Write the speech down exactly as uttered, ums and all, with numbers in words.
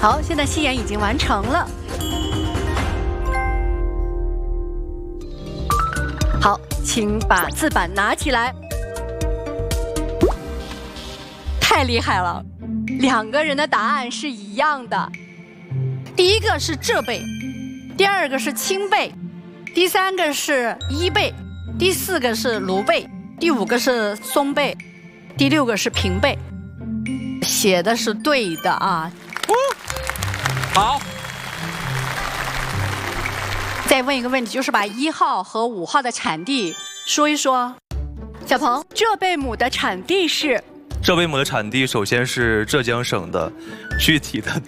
好，现在戏演已经完成了。好，请把字板拿起来。太厉害了，两个人的答案是一样的。第一个是浙贝，第二个是清贝，第三个是伊贝，第四个是卢贝，第五个是松贝，第六个是平贝。写的是对的啊。 好。 再问一个问题，就是把一号和五号的产地说一说。小鹏，浙贝母的产地是？ 浙贝母的产地首先是浙江省的，具体的